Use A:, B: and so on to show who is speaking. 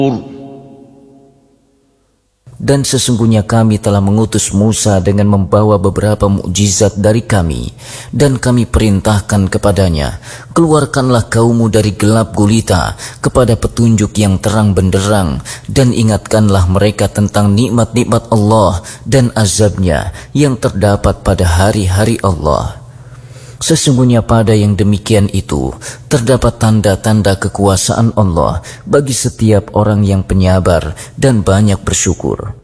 A: Dan sesungguhnya kami telah mengutus Musa dengan membawa beberapa mukjizat dari kami, dan kami perintahkan kepadanya, keluarkanlah kaummu dari gelap gulita kepada petunjuk yang terang benderang, dan ingatkanlah mereka tentang nikmat-nikmat Allah dan azabnya yang terdapat pada hari-hari Allah. Sesungguhnya pada yang demikian itu terdapat tanda-tanda kekuasaan Allah bagi setiap orang yang penyabar dan banyak bersyukur.